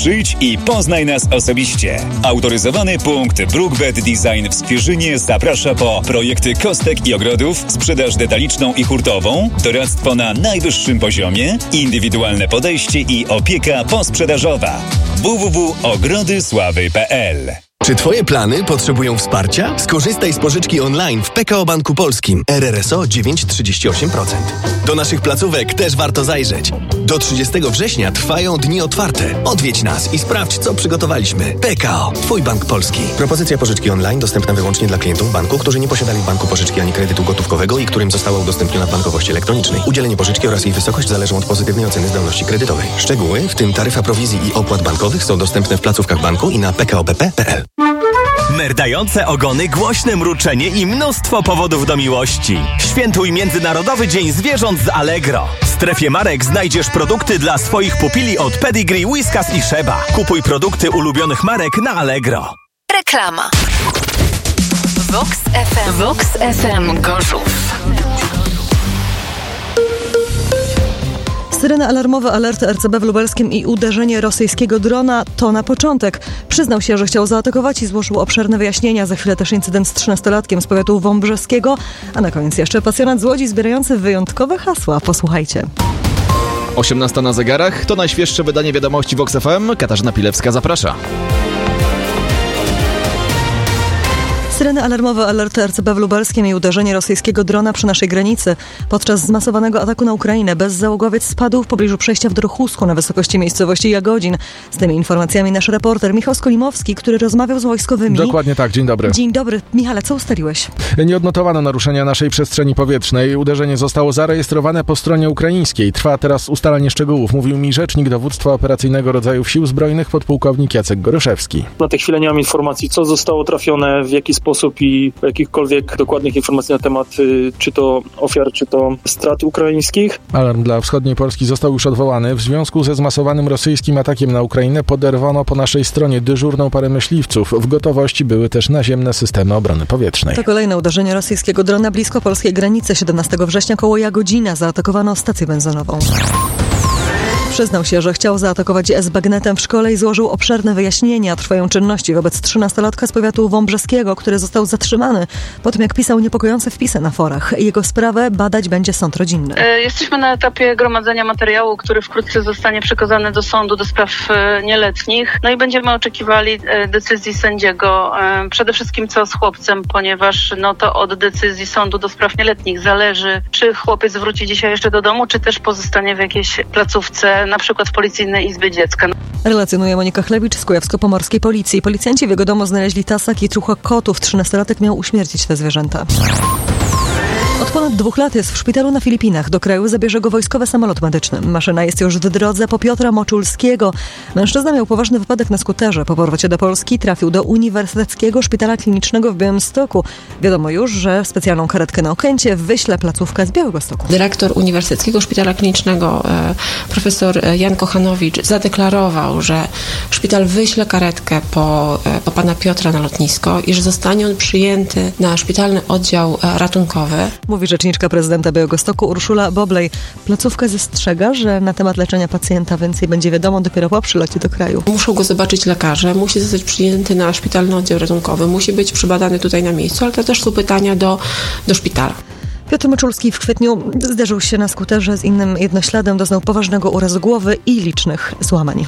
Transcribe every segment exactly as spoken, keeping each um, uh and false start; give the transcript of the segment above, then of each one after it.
Przyjdź i poznaj nas osobiście. Autoryzowany punkt Brookbet Design w Skwierzynie zaprasza po projekty kostek i ogrodów, sprzedaż detaliczną i hurtową, doradztwo na najwyższym poziomie, indywidualne podejście i opieka posprzedażowa. w w w kropka ogrody sławy kropka p l. Czy Twoje plany potrzebują wsparcia? Skorzystaj z pożyczki online w P K O Banku Polskim. R R S O dziewięć przecinek trzydzieści osiem procent. Do naszych placówek też warto zajrzeć. Do trzydziestego września trwają dni otwarte. Odwiedź nas i sprawdź, co przygotowaliśmy. P K O. Twój bank polski. Propozycja pożyczki online dostępna wyłącznie dla klientów banku, którzy nie posiadali w banku pożyczki ani kredytu gotówkowego i którym została udostępniona w bankowości elektronicznej. Udzielenie pożyczki oraz jej wysokość zależą od pozytywnej oceny zdolności kredytowej. Szczegóły, w tym taryfa prowizji i opłat bankowych, są dostępne w placówkach banku i na p k o b p kropka p l. Merdające ogony, głośne mruczenie i mnóstwo powodów do miłości. Świętuj Międzynarodowy Dzień Zwierząt z Allegro. W strefie marek znajdziesz produkty dla swoich pupili od Pedigree, Whiskas i Sheba. Kupuj produkty ulubionych marek na Allegro. Reklama. Vox F M. Vox F M Gorzów. Syreny alarmowe, alerty R C B w Lubelskim i uderzenie rosyjskiego drona to na początek. Przyznał się, że chciał zaatakować i złożył obszerne wyjaśnienia. Za chwilę też incydent z trzynastolatkiem z powiatu wąbrzeskiego. A na koniec jeszcze pasjonat z Łodzi zbierający wyjątkowe hasła. Posłuchajcie. osiemnasta na zegarach. To najświeższe wydanie wiadomości Vox F M. Katarzyna Pilewska zaprasza. Syreny alarmowe, alerty R C B w Lubelskim i uderzenie rosyjskiego drona przy naszej granicy. Podczas zmasowanego ataku na Ukrainę bezzałogowiec spadł w pobliżu przejścia w Drochusku na wysokości miejscowości Jagodzin. Z tymi informacjami nasz reporter Michał Skolimowski, który rozmawiał z wojskowymi. Dokładnie tak, dzień dobry. Dzień dobry. Michale, co ustaliłeś? Nie odnotowano naruszenia naszej przestrzeni powietrznej. Uderzenie zostało zarejestrowane po stronie ukraińskiej. Trwa teraz ustalanie szczegółów, mówił mi rzecznik dowództwa operacyjnego rodzajów sił zbrojnych podpułkownik Jacek Goryszewski. Na tę chwilę nie mam informacji, co zostało trafione, w jaki sposób i jakichkolwiek dokładnych informacji na temat czy to ofiar, czy to strat ukraińskich. Alarm dla wschodniej Polski został już odwołany. W związku ze zmasowanym rosyjskim atakiem na Ukrainę poderwano po naszej stronie dyżurną parę myśliwców. W gotowości były też naziemne systemy obrony powietrznej. To kolejne uderzenie rosyjskiego drona blisko polskiej granicy. siedemnastego września koło Jagodzina zaatakowano stację benzynową. Przyznał się, że chciał zaatakować z bagnetem w szkole i złożył obszerne wyjaśnienia. Trwają czynności wobec trzynastolatka z powiatu wąbrzeskiego, który został zatrzymany po tym, jak pisał niepokojące wpisy na forach. Jego sprawę badać będzie sąd rodzinny. Jesteśmy na etapie gromadzenia materiału, który wkrótce zostanie przekazany do sądu do spraw nieletnich. No i będziemy oczekiwali decyzji sędziego. Przede wszystkim co z chłopcem, ponieważ no to od decyzji sądu do spraw nieletnich zależy, czy chłopiec wróci dzisiaj jeszcze do domu, czy też pozostanie w jakiejś placówce, na przykład w Policyjnej Izbie Dziecka. Relacjonuje Monika Chlewicz z Kujawsko-Pomorskiej Policji. Policjanci w jego domu znaleźli tasak i truchło kotów. trzynastolatek miał uśmiercić te zwierzęta. Od ponad dwóch lat jest w szpitalu na Filipinach. Do kraju zabierze go wojskowy samolot medyczny. Maszyna jest już w drodze po Piotra Moczulskiego. Mężczyzna miał poważny wypadek na skuterze. Po powrocie do Polski trafił do Uniwersyteckiego Szpitala Klinicznego w Białymstoku. Wiadomo już, że specjalną karetkę na Okęcie wyśle placówka z Białegostoku. Dyrektor Uniwersyteckiego Szpitala Klinicznego, profesor Jan Kochanowicz, zadeklarował, że szpital wyśle karetkę po, po pana Piotra na lotnisko i że zostanie on przyjęty na szpitalny oddział ratunkowy. Mówi rzeczniczka prezydenta Białegostoku Urszula Boblej. Placówka zastrzega, że na temat leczenia pacjenta więcej będzie wiadomo dopiero po przylocie do kraju. Muszą go zobaczyć lekarze, musi zostać przyjęty na szpitalny oddział ratunkowy, musi być przebadany tutaj na miejscu, ale to też są pytania do, do szpitala. Piotr Moczulski w kwietniu zderzył się na skuterze z innym jednośladem, doznał poważnego urazu głowy i licznych złamań.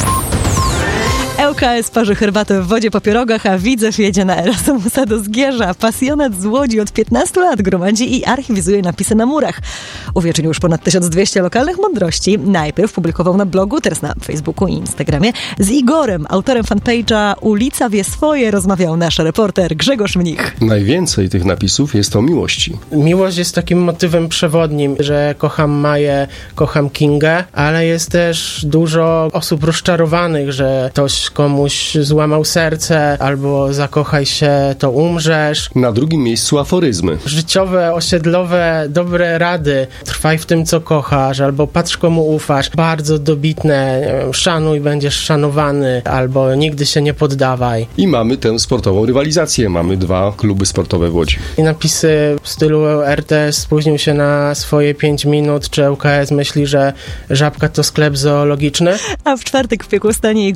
L K S parzy herbatę w wodzie po pierogach, a Widzew jedzie na Erasmusa do Zgierza. Pasjonat z Łodzi od piętnastu lat gromadzi i archiwizuje napisy na murach. Uwiecznił już ponad tysiąc dwieście lokalnych mądrości. Najpierw publikował na blogu, teraz na Facebooku i Instagramie. Z Igorem, autorem fanpage'a Ulica wie swoje, rozmawiał nasz reporter Grzegorz Mnich. Najwięcej tych napisów jest o miłości. Miłość jest takim motywem przewodnim, że kocham Maję, kocham Kingę, ale jest też dużo osób rozczarowanych, że ktoś komuś złamał serce, albo zakochaj się, to umrzesz. Na drugim miejscu aforyzmy. Życiowe, osiedlowe, dobre rady. Trwaj w tym, co kochasz, albo patrz, komu ufasz. Bardzo dobitne. Szanuj, będziesz szanowany, albo nigdy się nie poddawaj. I mamy tę sportową rywalizację. Mamy dwa kluby sportowe w Łodzi. I napisy w stylu R T S spóźnił się na swoje pięć minut, czy L K S myśli, że Żabka to sklep zoologiczny. A w czwartek w Piekłostanie